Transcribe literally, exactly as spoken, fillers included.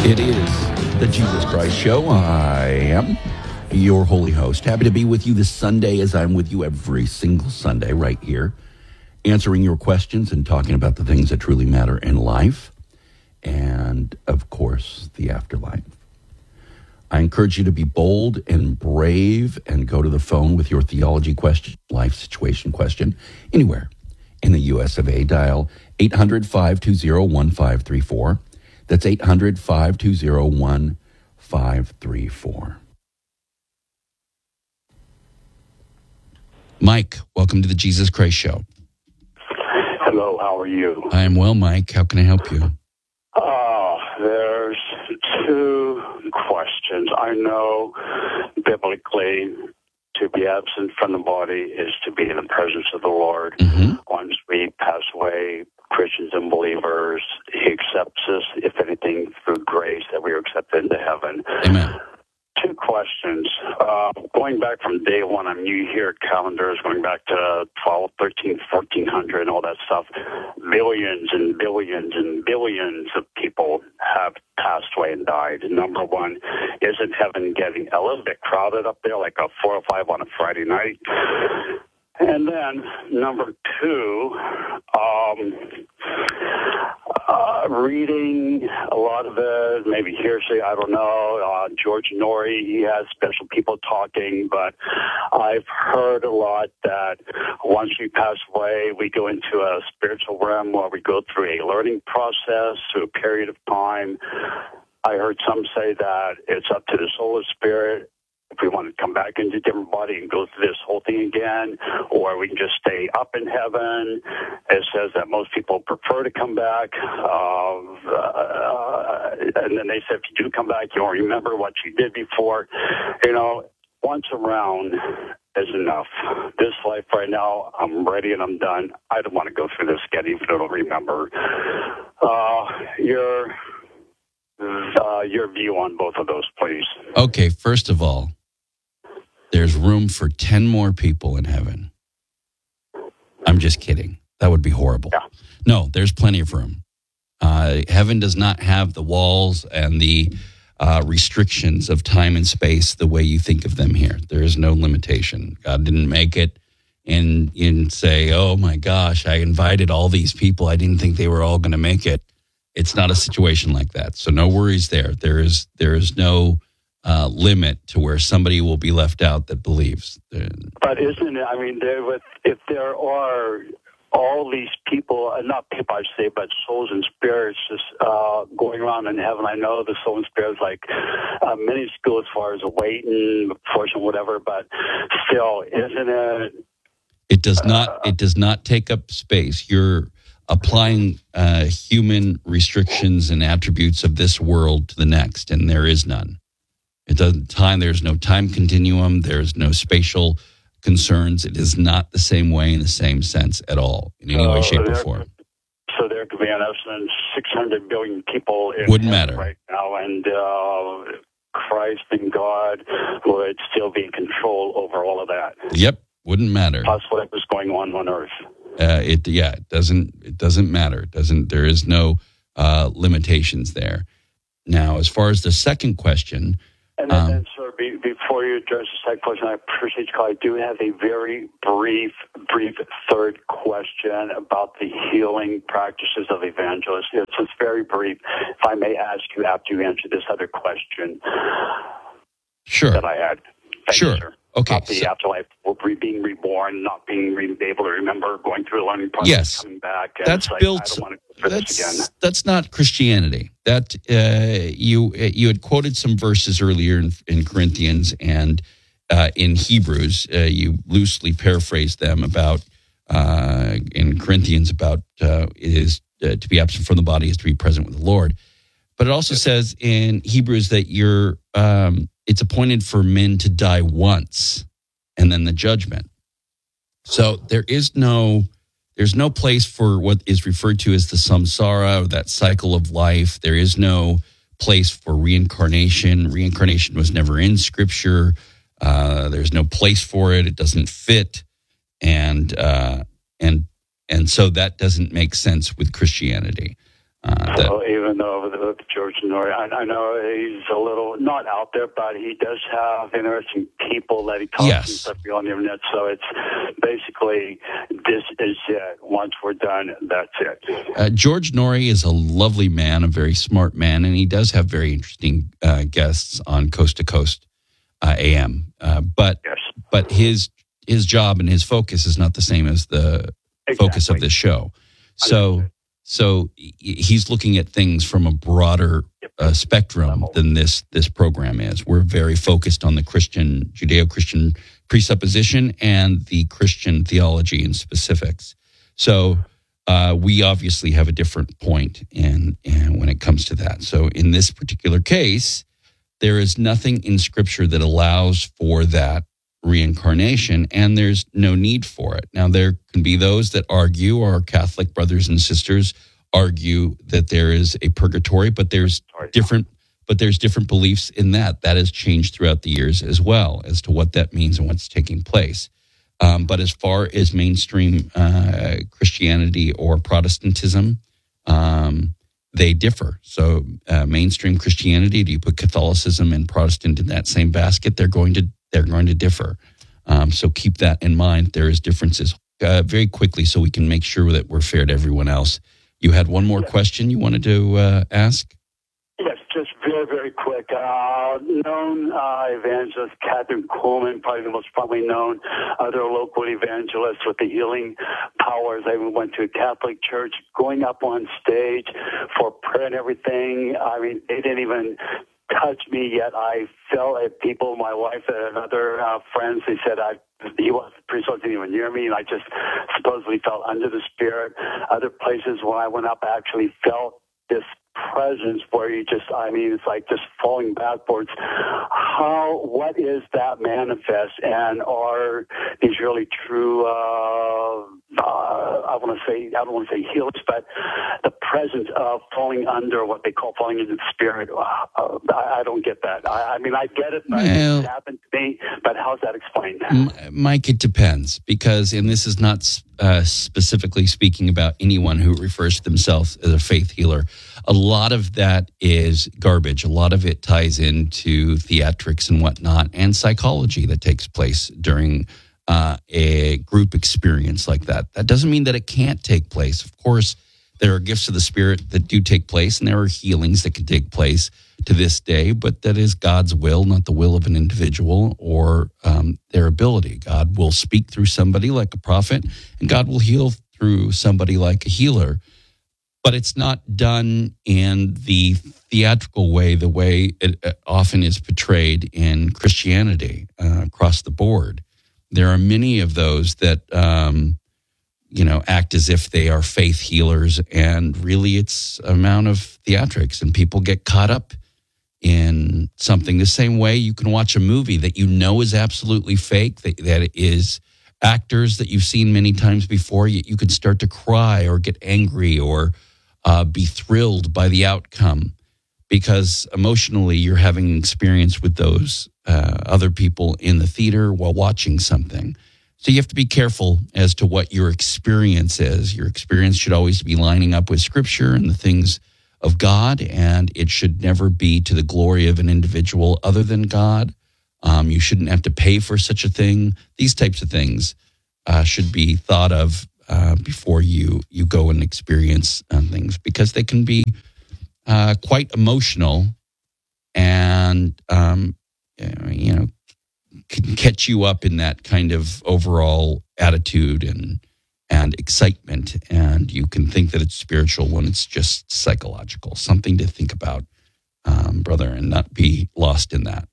It is the Jesus Christ Show. I am your holy host. Happy to be with you this Sunday, as I'm with you every single Sunday right here, answering your questions and talking about the things that truly matter in life and, of course, the afterlife. I encourage you to be bold and brave and go to the phone with your theology question, life situation question, anywhere in the U S of A. Dial eight hundred, five two zero, one five three four. That's eight hundred, five two zero, one five three four. Mike, welcome to the Jesus Christ Show. Hello, how are you? I am well, Mike. How can I help you? Uh, there's two questions. I know biblically to be absent from the body is to be in the presence of the Lord. Mm-hmm. Once we pass away, Christians and believers, He accepts us, if anything, through grace, that we are accepted into heaven. Amen. Two questions. Uh, going back from day one on New Year calendars, going back to twelve, thirteen, fourteen hundred, and all that stuff, billions and billions and billions of people have passed away and died. Number one, isn't heaven getting a little bit crowded up there, like a four or five on a Friday night? And then, number two, um, uh, reading a lot of it, maybe hearsay, I don't know. Uh, George Norrie, he has special people talking, but I've heard a lot that once we pass away, we go into a spiritual realm where we go through a learning process, through a period of time. I heard some say that it's up to the soul or spirit if we want to come back into a different body and go through this whole thing again, or we can just stay up in heaven. It says that most people prefer to come back. Uh, uh, and then they said, if you do come back, you'll remember what you did before. You know, once around is enough. This life right now, I'm ready and I'm done. I don't want to go through this again, even though I don't remember. Uh, your, uh, your view on both of those, please. Okay, first of all, there's room for ten more people in heaven. I'm just kidding. That would be horrible. Yeah. No, there's plenty of room. Uh, heaven does not have the walls and the uh, restrictions of time and space the way you think of them here. There is no limitation. God didn't make it and, and say, oh my gosh, I invited all these people. I didn't think they were all going to make it. It's not a situation like that. So no worries there. There is there is no uh, limit to where somebody will be left out that believes. But isn't it, I mean, there, with, if there are all these people, uh, not people I say, but souls and spirits just uh, going around in heaven. I know the soul and spirits like uh, minuscule as far as a weight and portion, whatever, but still, isn't it? It does not, uh, it does not take up space. You're applying uh, human restrictions and attributes of this world to the next, and there is none. It doesn't time. There's no time continuum. There's no spatial concerns. It is not the same way in the same sense at all, in any way, shape, or form. So there could be an essence six hundred billion people in Wouldn't heaven matter right now, and uh, Christ and God would still be in control over all of that. Yep, wouldn't matter. Plus whatever's going on on Earth. Uh, it yeah, it doesn't it doesn't matter. It doesn't there is no uh, limitations there. Now, as far as the second question, and then, um, then sir, be, before you address the second question, I appreciate you. I do have a very brief, brief third question about the healing practices of evangelists. It's, it's very brief. If I may ask you after you answer this other question, sure, that I had. Thank sure. you, sir. Okay. About the So, afterlife, being reborn, not being re- able to remember, going through a learning process, yes, coming back. And that's it's like, built. I don't want to go through That's this again. that's not Christianity. That uh, you you had quoted some verses earlier in, in Corinthians and uh, in Hebrews. Uh, you loosely paraphrased them about uh, in Corinthians about uh, is uh, to be absent from the body is to be present with the Lord. But it also says in Hebrews that you're um, it's appointed for men to die once and then the judgment. So there is no there's no place for what is referred to as the samsara, or that cycle of life. There is no place for reincarnation. Reincarnation was never in Scripture. Uh, there's no place for it. It doesn't fit, and uh, and and so that doesn't make sense with Christianity. Uh, that, So even though the with George Noory. I, I know he's a little not out there, but he does have interesting people that he talks Yes. to stuff on the internet. So it's basically, this is it. Once we're done, that's it. Uh, George Noory is a lovely man, a very smart man, and he does have very interesting uh, guests on Coast to Coast uh, A M. Uh, but Yes. but his his job and his focus is not the same as the focus of Exactly. this show. So so he's looking at things from a broader uh, spectrum than this this program is. We're very focused on the Christian, Judeo-Christian presupposition and the Christian theology and specifics. So uh, we obviously have a different point in, in when it comes to that. So in this particular case, there is nothing in Scripture that allows for that reincarnation, and there's no need for it. Now, there can be those that argue, our Catholic brothers and sisters argue that there is a purgatory, but there's different but there's different beliefs in that. That has changed throughout the years as well as to what that means and what's taking place. Um, but as far as mainstream uh, Christianity or Protestantism, um, they differ. So uh, mainstream Christianity, do you put Catholicism and Protestant in that same basket? They're going to they're going to differ. Um, so keep that in mind. There is differences. Uh, very quickly, so we can make sure that we're fair to everyone else. You had one more Yes. question you wanted to uh, ask? Yes, just very, very quick. Uh, known uh, evangelist Catherine Coleman, probably the most probably known other local evangelists with the healing powers. I went to a Catholic church, going up on stage for prayer and everything. I mean, they didn't even touch me yet. I felt at people, my wife and other uh, friends, they said I he was the priest wasn't even near me, and I just supposedly felt under the Spirit. Other places when I went up, I actually felt this presence where you just, I mean, it's like just falling backwards. How, what is that manifest, and are these really true, uh, uh, I want to say, I don't want to say healers, but the presence of falling under what they call falling into the Spirit, uh, I, I don't get that. I, I mean, I get it, but Well, it happened to me, but how's that explained? M- Mike, it depends because, and this is not uh, specifically speaking about anyone who refers to themselves as a faith healer. A lot of that is garbage. A lot of it ties into theatrics and whatnot and psychology that takes place during uh, a group experience like that. That doesn't mean that it can't take place. Of course, there are gifts of the Spirit that do take place, and there are healings that can take place to this day, but that is God's will, not the will of an individual or um, their ability. God will speak through somebody like a prophet, and God will heal through somebody like a healer. But it's not done in the theatrical way, the way it often is portrayed in Christianity uh, across the board. There are many of those that, um, you know, act as if they are faith healers, and really it's an amount of theatrics, and people get caught up in something. The same way you can watch a movie that you know is absolutely fake, that, that is actors that you've seen many times before, yet you can start to cry or get angry or Uh, be thrilled by the outcome because emotionally you're having an experience with those uh, other people in the theater while watching something. So you have to be careful as to what your experience is. Your experience should always be lining up with Scripture and the things of God, and it should never be to the glory of an individual other than God. Um, you shouldn't have to pay for such a thing. These types of things uh, should be thought of Uh, before you you go and experience uh, things, because they can be uh, quite emotional and um, you know can catch you up in that kind of overall attitude and and excitement, and you can think that it's spiritual when it's just psychological. Something to think about, um, brother, and not be lost in that.